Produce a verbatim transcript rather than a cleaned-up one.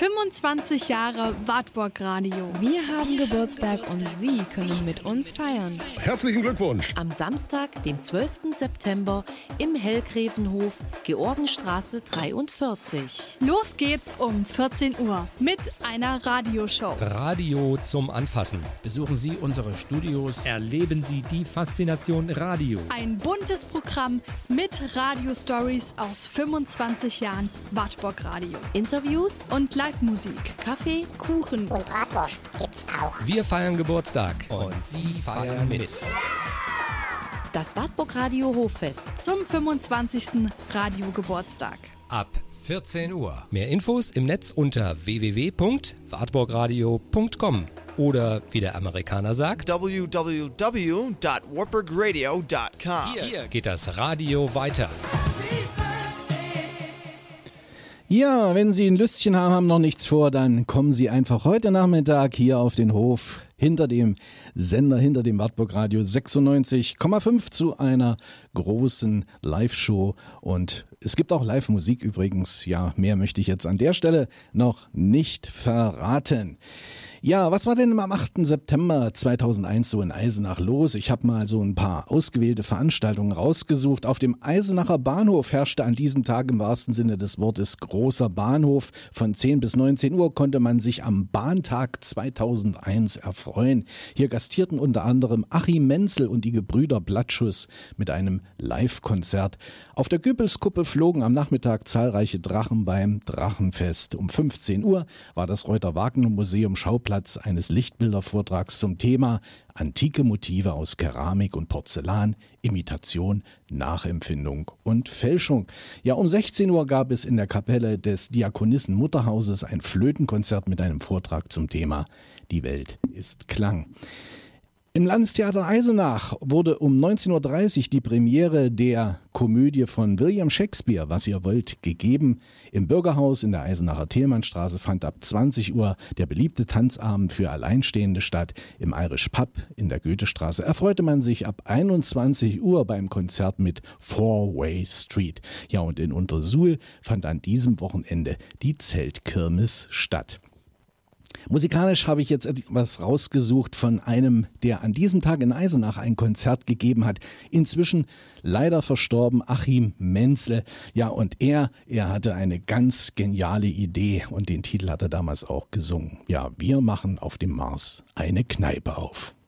fünfundzwanzig Jahre Wartburg Radio. Wir haben Geburtstag und Sie können mit uns feiern. Herzlichen Glückwunsch! Am Samstag, dem zwölften September im Hellgräfenhof, Georgenstraße dreiundvierzig. Los geht's um vierzehn Uhr mit einer Radioshow. Radio zum Anfassen. Besuchen Sie unsere Studios. Erleben Sie die Faszination Radio. Ein buntes Programm mit Radio-Stories aus fünfundzwanzig Jahren Wartburg Radio. Interviews Und Live-Musik. Kaffee, Kuchen und Bratwurst gibt's auch. Wir feiern Geburtstag und Sie feiern mit. Das Wartburg Radio Hoffest. Zum fünfundzwanzigsten Radiogeburtstag. Ab vierzehn Uhr. Mehr Infos im Netz unter w w w punkt wartburgradio punkt com oder wie der Amerikaner sagt w w w punkt wartburgradio punkt com. Hier, hier geht das Radio weiter. Ja, wenn Sie ein Lüstchen haben, haben noch nichts vor, dann kommen Sie einfach heute Nachmittag hier auf den Hof hinter dem Sender, hinter dem Wartburg Radio sechsundneunzig Komma fünf zu einer großen Live-Show. Und es gibt auch Live-Musik übrigens. Ja, mehr möchte ich jetzt an der Stelle noch nicht verraten. Ja, was war denn am achten September zweitausendeins so in Eisenach los? Ich habe mal so ein paar ausgewählte Veranstaltungen rausgesucht. Auf dem Eisenacher Bahnhof herrschte an diesem Tag im wahrsten Sinne des Wortes großer Bahnhof. Von zehn bis neunzehn Uhr konnte man sich am Bahntag zweitausendeins erfreuen. Hier gastierten unter anderem Achim Menzel und die Gebrüder Blattschuss mit einem Live-Konzert. Auf der Goebbelskuppe flogen am Nachmittag zahlreiche Drachen beim Drachenfest. Um fünfzehn Uhr war das Reuter-Wagner-Museum Schauplatz eines Lichtbildervortrags zum Thema antike Motive aus Keramik und Porzellan, Imitation, Nachempfindung und Fälschung. Ja, um sechzehn Uhr gab es in der Kapelle des Diakonissen-Mutterhauses ein Flötenkonzert mit einem Vortrag zum Thema Die Welt ist Klang. Im Landestheater Eisenach wurde um neunzehn Uhr dreißig die Premiere der Komödie von William Shakespeare, Was ihr wollt, gegeben. Im Bürgerhaus in der Eisenacher Thielmannstraße fand ab zwanzig Uhr der beliebte Tanzabend für Alleinstehende statt. Im Irish Pub in der Goethestraße erfreute man sich ab einundzwanzig Uhr beim Konzert mit Four-Way Street. Ja, und in Untersuhl fand an diesem Wochenende die Zeltkirmes statt. Musikalisch habe ich jetzt etwas rausgesucht von einem, der an diesem Tag in Eisenach ein Konzert gegeben hat. Inzwischen leider verstorben, Achim Menzel. Ja, und er, er hatte eine ganz geniale Idee und den Titel hat er damals auch gesungen. Ja, wir machen auf dem Mars eine Kneipe auf.